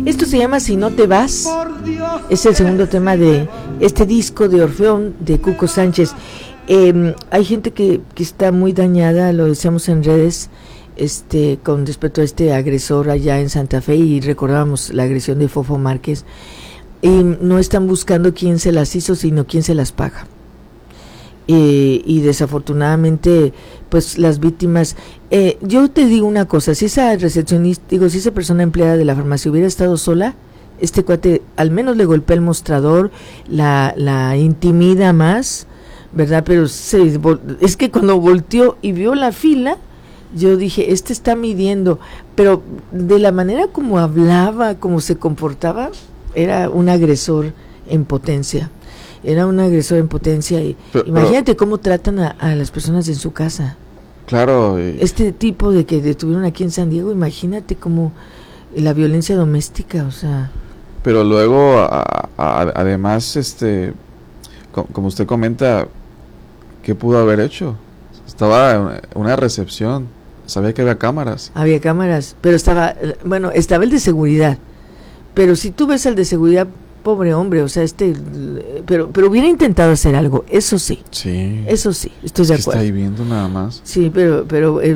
Esto se llama Si no te vas. Es el segundo tema de este disco de Orfeón de Cuco Sánchez. Hay gente que está muy dañada, lo decíamos en redes, con respecto a este agresor allá en Santa Fe, y recordábamos la agresión de Fofo Márquez. No están buscando quién se las hizo, sino quién se las paga. Y desafortunadamente, pues las víctimas, yo te digo una cosa, si esa recepcionista, si esa persona empleada de la farmacia hubiera estado sola, este cuate al menos le golpea el mostrador, la intimida más, ¿verdad? Pero es que cuando volteó y vio la fila, yo dije, está midiendo, pero de la manera como hablaba, como se comportaba, era un agresor en potencia. Era un agresor en potencia. Y imagínate cómo tratan a las personas en su casa. Claro. Este tipo de que detuvieron aquí en San Diego, imagínate cómo la violencia doméstica, o sea. Pero luego, además, como usted comenta, ¿qué pudo haber hecho? Estaba en una recepción, sabía que había cámaras. Había cámaras, pero estaba el de seguridad. Pero si tú ves al de seguridad, pobre hombre, o sea, pero hubiera intentado hacer algo, eso sí. Sí. Eso sí, estoy de acuerdo. Está ahí viendo nada más. Sí, pero